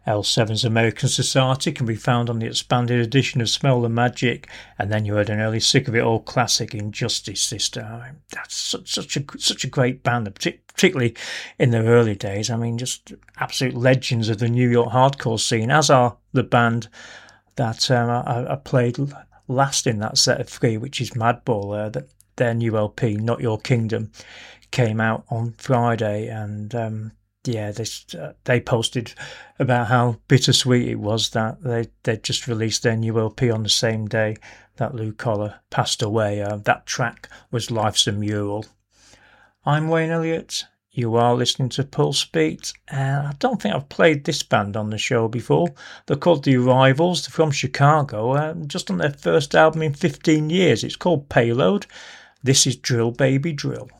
L7's American Society can be found on the expanded edition of Smell the Magic, and then you heard an early Sick of It All classic, Injustice Sister. I mean, that's such a great band, particularly in their early days. I mean, just absolute legends of the New York hardcore scene, as are the band that I played last in that set of three, which is Madball. That their new LP, Not Your Kingdom, came out on Friday, and they posted about how bittersweet it was that they just released their new LP on the same day that Lou Collar passed away. That track was Life's a Mural. I'm Wayne Elliott. You are listening to Pulse Beat, and I don't think I've played this band on the show before. They're called The Arrivals. They're from Chicago, just on their first album in 15 years. It's called Payload. This is Drill Baby Drill.